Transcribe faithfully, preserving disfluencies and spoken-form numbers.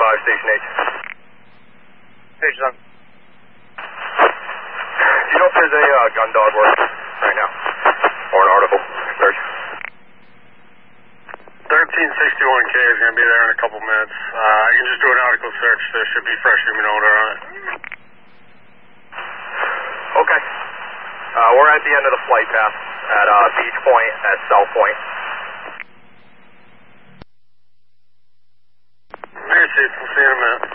five, Station H. Station seven. Do you know if there's a uh, gun dog work right now? Or an article search? thirteen sixty-one K is going to be there in a couple minutes. Uh, I can just do an article search. There should be fresh human odor on it. Okay. Uh, we're at the end of the flight path at uh, Beach Point at South Point. Alright, Chief. We'll see you in a minute.